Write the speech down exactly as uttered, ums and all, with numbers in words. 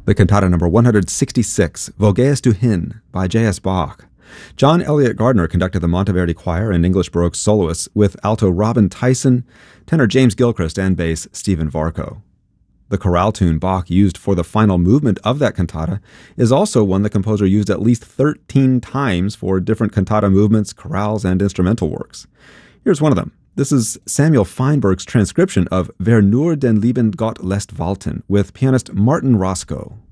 The cantata number one hundred sixty-six, Vogeas du Hin, by J S Bach. John Elliott Gardner conducted the Monteverdi Choir and English Baroque soloists with alto Robin Tyson, tenor James Gilchrist, and bass Stephen Varco. The chorale tune Bach used for the final movement of that cantata is also one the composer used at least thirteen times for different cantata movements, chorales, and instrumental works. Here's one of them. This is Samuel Feinberg's transcription of Wer nur den lieben Gott lässt walten with pianist Martin Roscoe.